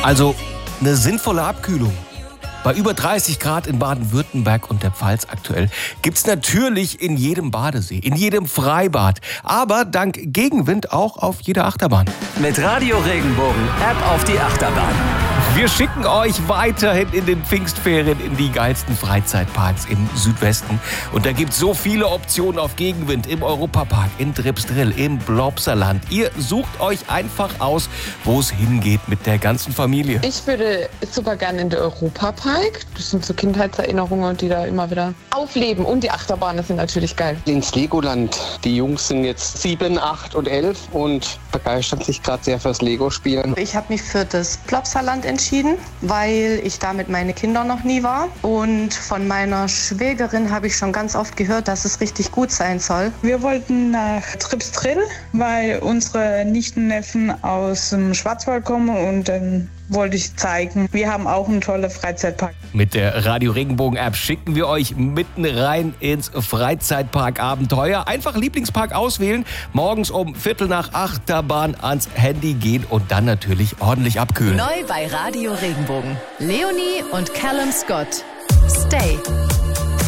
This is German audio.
Also eine sinnvolle Abkühlung. Bei über 30 Grad in Baden-Württemberg und der Pfalz aktuell gibt's natürlich in jedem Badesee, in jedem Freibad, aber dank Gegenwind auch auf jeder Achterbahn. Mit Radio Regenbogen App auf die Achterbahn. Wir schicken euch weiterhin in den Pfingstferien in die geilsten Freizeitparks im Südwesten. Und da gibt's so viele Optionen auf Gegenwind im Europapark, in Tripsdrill, im Blobserland. Ihr sucht euch einfach aus, wo es hingeht mit der ganzen Familie. Ich würde super gerne in den Europapark. Das sind so Kindheitserinnerungen, die da immer wieder aufleben. Und die Achterbahnen sind natürlich geil. Ins Legoland. Die Jungs sind jetzt 7, 8 und 11 und begeistern sich gerade sehr fürs Lego-Spielen. Ich habe mich für das Plopsaland entschieden, weil ich da mit meinen Kindern noch nie war. Und von meiner Schwägerin habe ich schon ganz oft gehört, dass es richtig gut sein soll. Wir wollten nach Tripsdrill, weil unsere Nichten, Neffen aus dem Schwarzwald kommen und dann wollte ich zeigen, wir haben auch einen tollen Freizeitpark. Mit der Radio Regenbogen App schicken wir euch mitten rein ins Freizeitpark-Abenteuer. Einfach Lieblingspark auswählen, morgens um 7:45 Achterbahn ans Handy gehen und dann natürlich ordentlich abkühlen. Neu bei Radio Regenbogen. Leonie und Callum Scott. Stay.